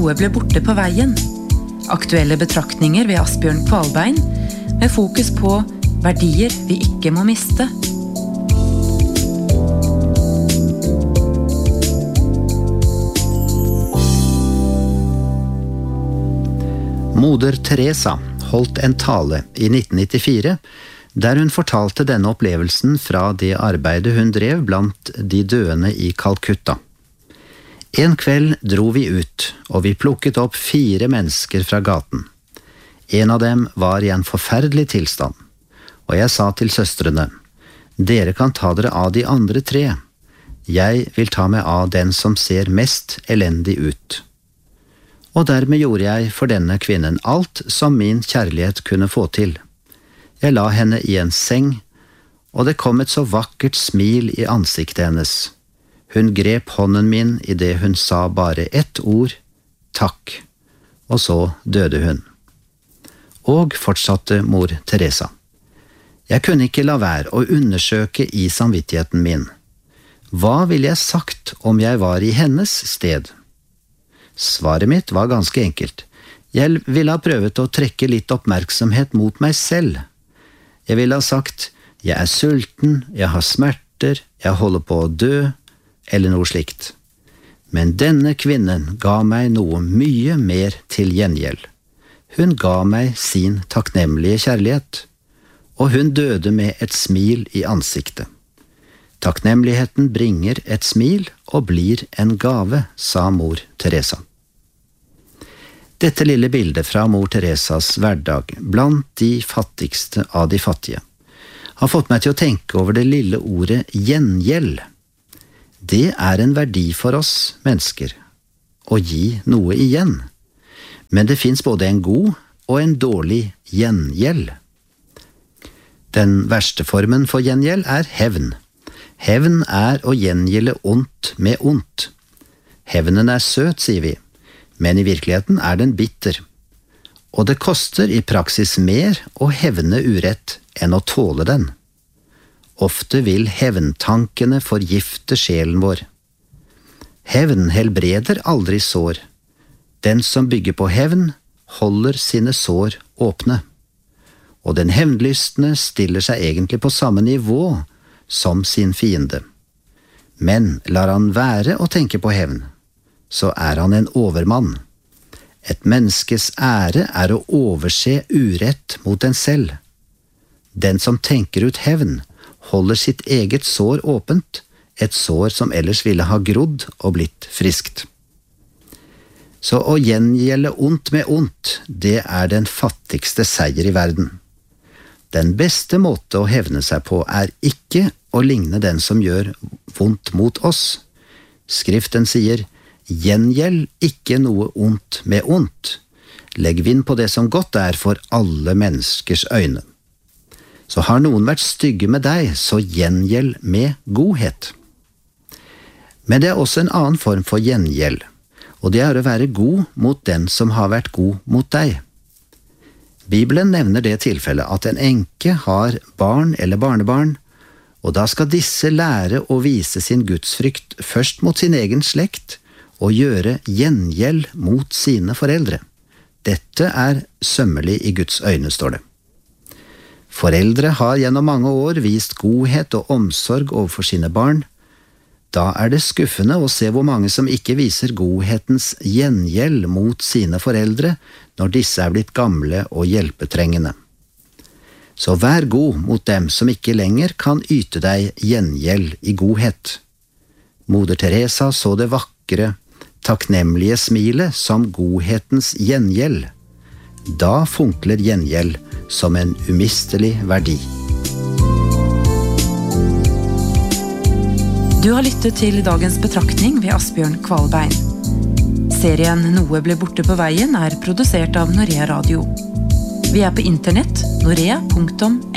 Noe ble borte på veien. Aktuelle betraktninger ved Asbjørn Kvalbein, med fokus på verdier vi ikke må miste. Moder Teresa holdt en tale i 1994, der hun fortalte denne opplevelsen fra det arbeidet hun drev blant de døende i Calcutta. En kveld dro vi ut, og vi plukket opp 4 mennesker fra gaten. En av dem var i en forferdelig tilstand, og jeg sa til søstrene, «Dere kan ta dere av de andre 3. Jeg vil ta meg av den som ser mest elendig ut.» Og dermed gjorde jeg for denne kvinnen alt som min kjærlighet kunne få til. Jeg la henne i en seng, og det kom et så vakkert smil i ansiktet hennes. Hun grep hånden min i det hun sa bare ett ord, takk, og så døde hun. Og fortsatte mor Teresa. Jeg kunne ikke la være å undersøke i samvittigheten min. Hva ville jeg sagt om jeg var i hennes sted? Svaret mitt var ganske enkelt. Jeg ville ha prøvet å trekke litt oppmerksomhet mot meg selv. Jeg ville ha sagt, jeg er sulten, jeg har smerter, jeg holder på å dø, eller noe slikt. Men denne kvinnen ga meg noe mye mer til gjengjeld. Hun ga meg sin takknemlige kjærlighet, og hun døde med et smil i ansiktet. Takknemligheten bringer et smil og blir en gave, sa mor Teresa. Dette lille bildet fra mor Teresas hverdag blant de fattigste av de fattige har fått meg til å tenke over det lille ordet gjengjeld. Det er en verdi for oss mennesker, å gi noe igjen. Men det finnes både en god og en dårlig gjengjeld. Den verste formen for gjengjeld er hevn. Hevn er å gjengjelde ondt med ondt. Hevnen er søt, sier vi, men i virkeligheten er den bitter. Og det koster i praksis mer å hevne urett enn å tåle den. Ofte vil hevntankene forgifte sjelen vår. Hevn helbreder aldri sår. Den som bygger på hevn, holder sine sår åpne. Og den hevnlystne stiller seg egentlig på samme nivå som sin fiende. Men lar han være å tenke på hevn, så er han en overmann. Et menneskes ære er å overse urett mot en selv. Den som tenker ut hevn, holder sitt eget sår åpent, et sår som ellers ville ha grodd og blitt friskt. Så å gjengjelde ondt med ondt, det er den fattigste seier i verden. Den beste måte å hevne seg på er ikke å ligne den som gjør vondt mot oss. Skriften sier, «Gjengjeld ikke noe ondt med ondt. Legg vind på det som godt er for alle menneskers øyne.» Så har noen vært stygge med deg, så gjengjeld med godhet. Men det er også en annen form for gjengjeld, og det er å være god mot den som har vært god mot deg. Bibelen nevner det tilfellet at en enke har barn eller barnebarn, og da skal disse lære å vise sin gudsfrykt først mot sin egen slekt og gjøre gjengjeld mot sine foreldre. Dette er sømmelig i Guds øyne, står det. Foreldre har gjennom mange år vist godhet og omsorg overfor sine barn. Da er det skuffende å se hvor mange som ikke viser godhetens gjengjeld mot sine foreldre når disse er blitt gamle og hjelpetrengende. Så vær god mot dem som ikke lenger kan yte deg gjengjeld i godhet. Moder Teresa så det vakre, takknemlige smilet som godhetens gjengjeld. Da funkler gjengjeld som en umistelig verdi. Du har lyttet til dagens betraktning ved Asbjørn Kvalbein. Serien Noe ble borte på veien er produsert av Norea Radio. Vi er på internett, norea.no.